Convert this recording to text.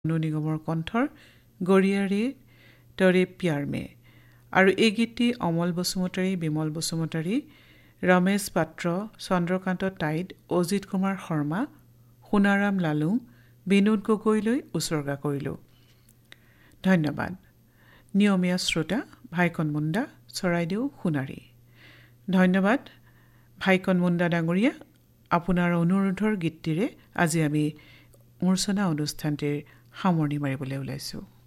নু নিগমৰ কণ্ঠৰ গৰিয়াৰী তৰে প্যাৰ মে। আৰু এই গীতটি অমল বসুমতাৰী, বিমল বসুমতাৰী, ৰমেশ পাত্ৰ, চন্দ্ৰকান্ত টাইড, অজিত কুমাৰ শৰ্মা, সোণাৰাম লালুং, বিনোদ গগৈলৈ উচৰ্গা কৰিলোঁ। ধন্যবাদ। নিয়মীয়া শ্ৰোতা ভাইকন মুণ্ডা, চৰাইদেউ সোণাৰী। ধন্যবাদ ভাইকন মুণ্ডা ডাঙৰীয়া। আপোনাৰ অনুৰোধৰ গীতটিৰে আজি আমি মূৰ্ছনা অনুষ্ঠানটিৰ সামৰণি মাৰিবলৈ ওলাইছোঁ।